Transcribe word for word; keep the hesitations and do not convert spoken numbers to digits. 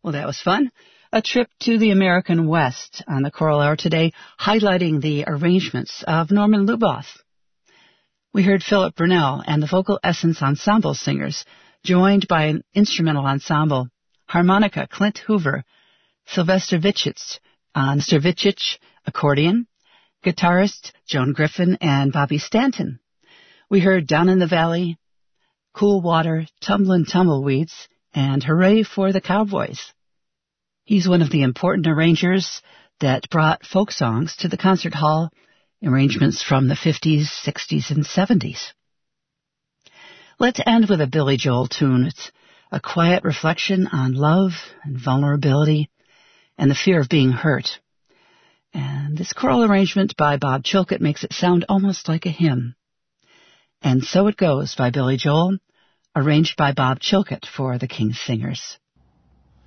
Well, that was fun. A trip to the American West on the Choral Hour today, highlighting the arrangements of Norman Luboff. We heard Philip Brunel and the Vocal Essence Ensemble singers, joined by an instrumental ensemble, harmonica Clint Hoover, Sylvester Vitchich on Vitchich accordion, guitarist Joan Griffin and Bobby Stanton. We heard Down in the Valley, Cool Water, Tumblin' Tumbleweeds, and Hooray for the Cowboys. He's one of the important arrangers that brought folk songs to the concert hall, arrangements from the fifties, sixties, and seventies. Let's end with a Billy Joel tune. It's a quiet reflection on love and vulnerability and the fear of being hurt. And this choral arrangement by Bob Chilcutt makes it sound almost like a hymn. And So It Goes by Billy Joel, arranged by Bob Chilcutt for the King's Singers.